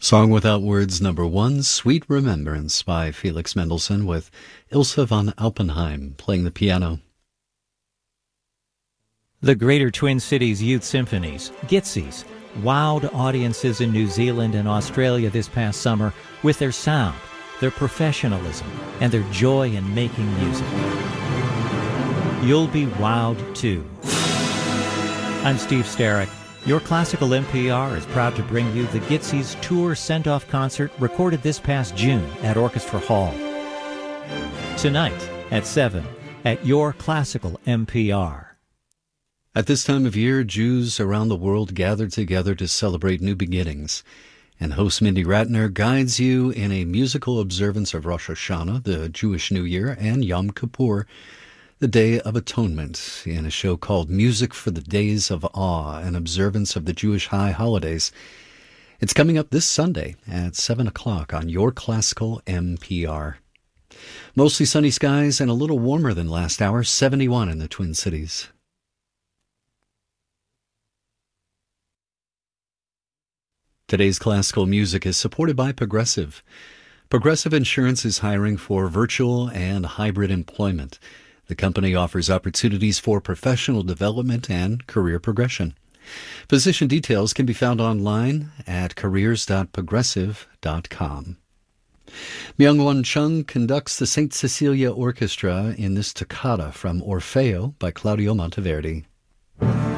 Song Without Words #1, Sweet Remembrance by Felix Mendelssohn with Ilse von Alpenheim playing the piano. The Greater Twin Cities Youth Symphonies, GITSYs, wowed audiences in New Zealand and Australia this past summer with their sound, their professionalism, and their joy in making music. You'll be wowed too. I'm Steve Starrick. Your Classical NPR is proud to bring you the GITSYs Tour Send-Off Concert recorded this past June at Orchestra Hall. Tonight at 7 at Your Classical NPR. At this time of year, Jews around the world gather together to celebrate new beginnings. And host Mindy Ratner guides you in a musical observance of Rosh Hashanah, the Jewish New Year, and Yom Kippur, the Day of Atonement, in a show called Music for the Days of Awe, an observance of the Jewish high holidays. It's coming up this Sunday at 7 o'clock on Your Classical NPR. Mostly sunny skies and a little warmer than last hour, 71 in the Twin Cities. Today's classical music is supported by Progressive. Progressive Insurance is hiring for virtual and hybrid employment. The company offers opportunities for professional development and career progression. Position details can be found online at careers.progressive.com. Myung-Won Chung conducts the St. Cecilia Orchestra in this toccata from Orfeo by Claudio Monteverdi.